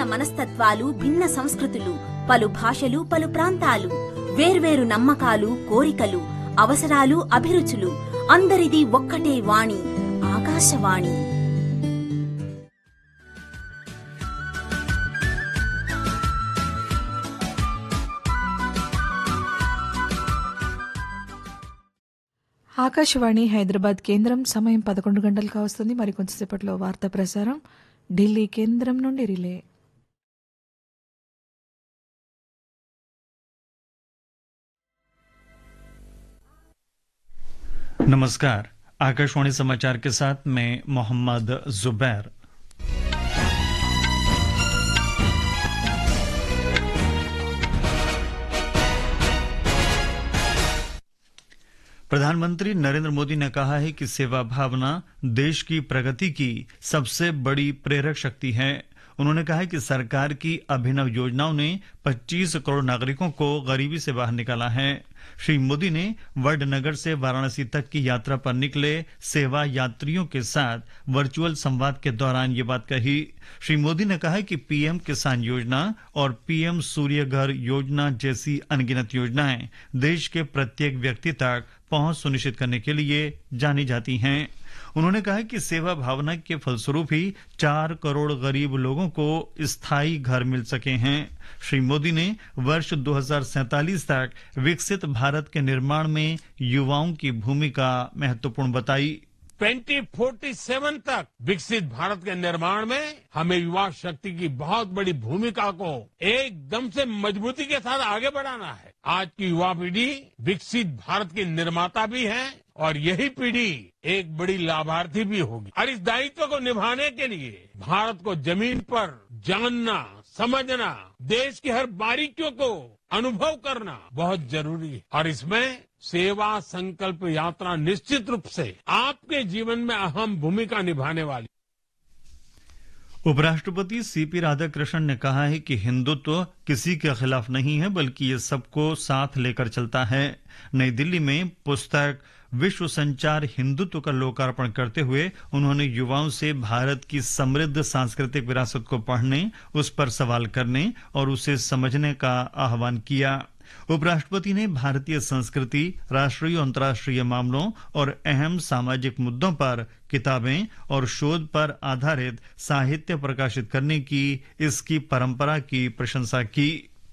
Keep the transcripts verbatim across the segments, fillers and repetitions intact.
మనస్తత్వాలు, భిన్న సంస్కృతులు, పలు భాషలు, పలు ప్రాంతాలు, వేర్వేరు నమ్మకాలు, కోరికలు, అవసరాలు, అభిరుచులు, అందరిది ఒక్కటే వాణి, ఆకాశవాణి. ఆకాశవాణి హైదరాబాద్ కేంద్రం. సమయం పదకొండు గంటలకు వస్తుంది. మరి కొంతసేపట్లో వార్తా ప్రసారం ఢిల్లీ కేంద్రం నుండి రిలే. नमस्कार, आकाशवाणी समाचार के साथ मैं मोहम्मद जुबैर। प्रधानमंत्री नरेंद्र मोदी ने कहा है कि सेवा भावना देश की प्रगति की सबसे बड़ी प्रेरक शक्ति है। उन्होंने कहा है कि सरकार की अभिनव योजनाओं ने पच्चीस करोड़ नागरिकों को गरीबी से बाहर निकाला है। श्री मोदी ने वडनगर से वाराणसी तक की यात्रा पर निकले सेवा यात्रियों के साथ वर्चुअल संवाद के दौरान ये बात कही। श्री मोदी ने कहा कि पीएम किसान योजना और पीएम सूर्य घर योजना जैसी अनगिनत योजनाएं देश के प्रत्येक व्यक्ति तक पहुंच सुनिश्चित करने के लिए जानी जाती हैं। उन्होंने कहा कि सेवा भावना के फलस्वरूप ही चार करोड़ गरीब लोगों को स्थायी घर मिल सके हैं। श्री मोदी ने वर्ष दो हज़ार सैंतालीस तक विकसित भारत के निर्माण में युवाओं की भूमिका महत्वपूर्ण बताई। ट्वेंटी फोर्टी सेवन तक विकसित भारत के निर्माण में हमें युवा शक्ति की बहुत बड़ी भूमिका को एकदम से मजबूती के साथ आगे बढ़ाना है। आज की युवा पीढ़ी विकसित भारत की निर्माता भी है और यही पीढ़ी एक बड़ी लाभार्थी भी होगी। और इस दायित्व को निभाने के लिए भारत को जमीन पर जानना, समझना, देश की हर बारीकियों को अनुभव करना बहुत जरूरी है। और इसमें सेवा संकल्प यात्रा निश्चित रूप से आपके जीवन में अहम भूमिका निभाने वाली। उपराष्ट्रपति सीपी राधाकृष्णन ने कहा है कि हिंदुत्व किसी के खिलाफ नहीं है, बल्कि ये सबको साथ लेकर चलता है। नई दिल्ली में पुस्तक विश्व संचार हिंदुत्व का लोकार्पण करते हुए उन्होंने युवाओं से भारत की समृद्ध सांस्कृतिक विरासत को पढ़ने, उस पर सवाल करने और उसे समझने का आह्वान किया। उपराष्ट्रपति ने भारतीय संस्कृति, राष्ट्रीय और अंतर्राष्ट्रीय मामलों और अहम सामाजिक मुद्दों पर किताबें और शोध पर आधारित साहित्य प्रकाशित करने की इसकी परंपरा की प्रशंसा की।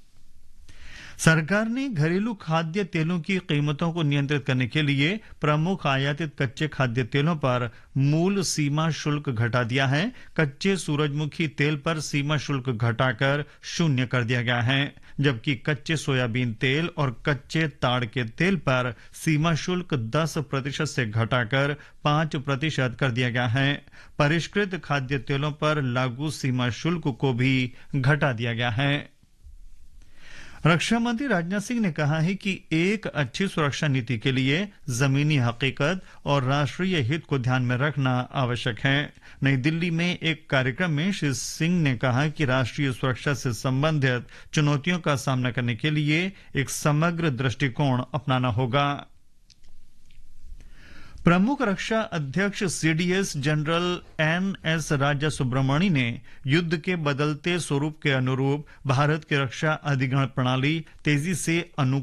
सरकार ने घरेलू खाद्य तेलों की कीमतों को नियंत्रित करने के लिए प्रमुख आयातित कच्चे खाद्य तेलों पर मूल सीमा शुल्क घटा दिया है। कच्चे सूरजमुखी तेल पर सीमा शुल्क घटाकर शून्य कर दिया गया है, जबकि कच्चे सोयाबीन तेल और कच्चे ताड़ के तेल पर सीमा शुल्क दस प्रतिशत से घटाकर पांच प्रतिशत कर दिया गया है। परिष्कृत खाद्य तेलों पर लागू सीमा शुल्क को भी घटा दिया गया है। रक्षा मंत्री राजनाथ सिंह ने कहा है कि एक अच्छी सुरक्षा नीति के लिए जमीनी हकीकत और राष्ट्रीय हित को ध्यान में रखना आवश्यक है। नई दिल्ली में एक कार्यक्रम में श्री सिंह ने कहा कि राष्ट्रीय सुरक्षा से संबंधित चुनौतियों का सामना करने के लिए एक समग्र दृष्टिकोण अपनाना होगा। प्रमुख रक्षा अध्यक्ष सीडीएस जनरल एन एस राजा सुब्रमणी ने युद्ध के बदलते स्वरूप के अनुरूप भारत की रक्षा अधिग्रहण प्रणाली तेजी से अनु